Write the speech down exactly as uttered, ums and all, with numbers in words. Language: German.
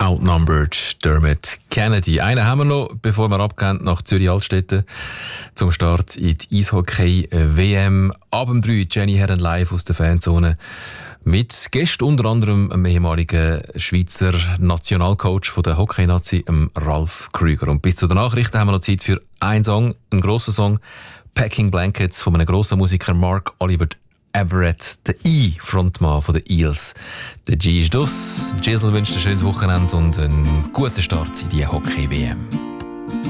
Outnumbered, Dermot Kennedy. Einen haben wir noch, bevor wir abgehen nach Zürich-Altstetten zum Start in die Eishockey-W M. Ab dem drei Jenny Herren live aus der Fanzone mit Gästen, unter anderem einem ehemaligen Schweizer Nationalcoach von der Hockey-Nazi, Ralf Krüger. Und bis zu den Nachrichten haben wir noch Zeit für einen Song, einen grossen Song, Packing Blankets von einem grossen Musiker Mark Oliver Everett, der E-Frontmann von den Eels. Der G ist das. Giselle wünscht ein schönes Wochenende und einen guten Start in die Hockey-W M.